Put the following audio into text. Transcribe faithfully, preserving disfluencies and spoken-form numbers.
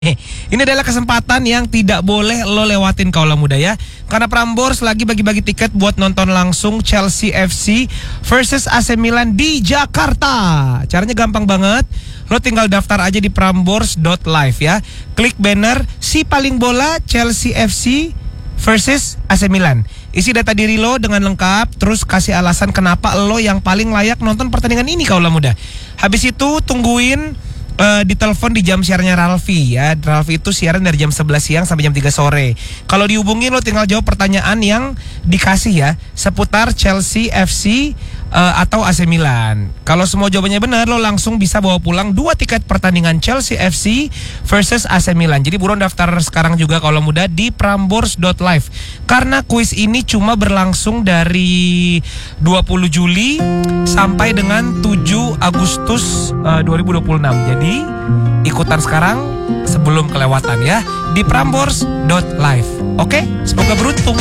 Eh, ini adalah kesempatan yang tidak boleh lo lewatin kaulah muda ya. Karena Prambors lagi bagi-bagi tiket buat nonton langsung Chelsea F C versus A C Milan di Jakarta. Caranya gampang banget. Lo tinggal daftar aja di prambors dot live ya. Klik banner si paling bola Chelsea F C versus A C Milan. Isi data diri lo dengan lengkap, terus kasih alasan kenapa lo yang paling layak nonton pertandingan ini kaulah muda. Habis itu tungguin Uh, ditelepon di jam siarnya Ralfi ya. Ralfi itu siaran dari jam sebelas siang sampai jam tiga sore. Kalau dihubungin lo tinggal jawab pertanyaan yang dikasih ya, seputar Chelsea F C uh, atau A C Milan. Kalau semua jawabannya benar, lo langsung bisa bawa pulang dua tiket pertandingan Chelsea F C versus A C Milan. Jadi buruan daftar sekarang juga kalau muda di prambors dot live. Karena kuis ini cuma berlangsung dari dua puluh Juli sampai dengan tujuh Agustus uh, dua ribu dua puluh enam. Jadi ikutan sekarang sebelum kelewatan ya di prambors dot live. Oke, semoga beruntung.